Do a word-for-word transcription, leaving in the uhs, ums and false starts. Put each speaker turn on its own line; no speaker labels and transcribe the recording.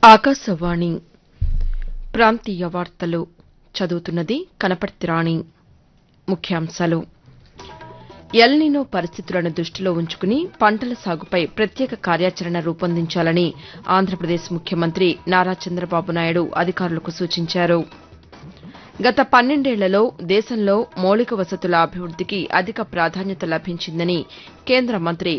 ఆకాశవాణి ప్రాంతీయ వార్తలు చదువుతున్నది కనపర్తి రాణి. ముఖ్యాంశాలు ఎల్నినో పరిస్థితులను దృష్టిలో ఉంచుకుని పంటల సాగుపై ప్రత్యేక కార్యాచరణ రూపొందించాలని ఆంధ్రప్రదేశ్ ముఖ్యమంత్రి నారా చంద్రబాబు నాయుడు అధికారులకు సూచించారు. గత పన్నెండేళ్లలో దేశంలో మౌలిక వసతుల అభివృద్దికి అధిక ప్రాధాన్యత లభించిందని కేంద్ర మంత్రి